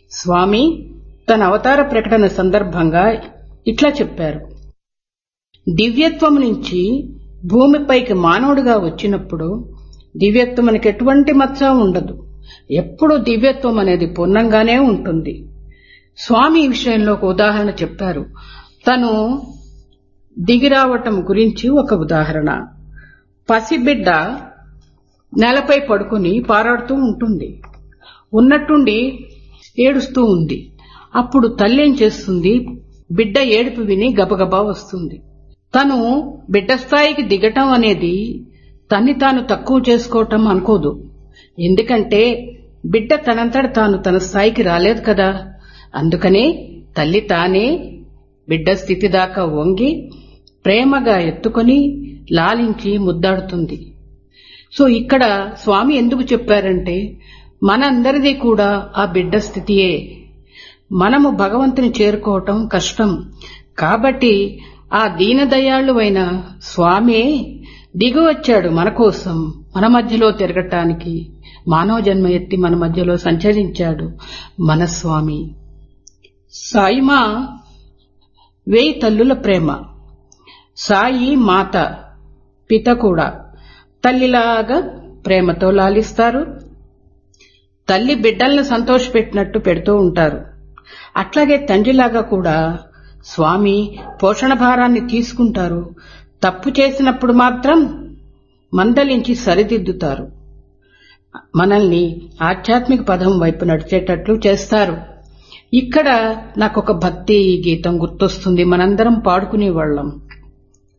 స్వామి తన అవతార ప్రకటన సందర్భంగా ఇట్లా చెప్పారు. దివ్యత్వం నుంచి భూమిపైకి మానవుడిగా వచ్చినప్పుడు దివ్యత్వం మనకి ఎటువంటి మచ్చ ఉండదు. ఎప్పుడూ దివ్యత్వం అనేది పూర్ణంగానే ఉంటుంది. స్వామి ఈ విషయంలో ఒక ఉదాహరణ చెప్పారు. తను దిగిరావటం గురించి ఒక ఉదాహరణ. పసిబిడ్డ నేలపై పడుకుని పారాడుతూ ఉంటుంది. ఉన్నట్టుండి ఏడుస్తూ ఉంది. అప్పుడు తల్లి ఏం చేస్తుంది, బిడ్డ ఏడుపు విని గబగబా వస్తుంది. తను బిడ్డ స్థాయికి దిగటం అనేది తన్ని తాను తక్కువ చేసుకోవటం అనుకోదు. ఎందుకంటే బిడ్డ తనంతట తాను తన స్థాయికి రాలేదు కదా. అందుకనే తల్లి తానే బిడ్డ స్థితి దాకా వంగి ప్రేమగా ఎత్తుకొని లాలించి ముద్దాడుతుంది. సో ఇక్కడ స్వామి ఎందుకు చెప్పారంటే మనందరిది కూడా ఆ బిడ్డ స్థితియే. మనము భగవంతుని చేరుకోవటం కష్టం. కాబట్టి ఆ దీనదయాళువైన స్వామే దిగివచ్చాడు మన కోసం, మన మధ్యలో తిరగటానికి. మానవ జన్మ ఎత్తి మన మధ్యలో సంచరించాడు మన స్వామి. సాయిమా 1000 తల్లుల ప్రేమ. సాయి మాత పిత కూడా తల్లిలాగా ప్రేమతో లాలిస్తారు. తల్లి బిడ్డల్ని సంతోషపెట్టినట్టు పెడుతూ ఉంటారు. అట్లాగే తండ్రిలాగా కూడా స్వామి పోషణ భారాన్ని తీసుకుంటారు. తప్పు చేసినప్పుడు మాత్రం మందలించి సరిదిద్దుతారు. మనల్ని ఆధ్యాత్మిక పదం వైపు నడిచేటట్లు చేస్తారు. ఇక్కడ నాకొక భక్తి గీతం గుర్తొస్తుంది. మనందరం పాడుకునేవాళ్లం.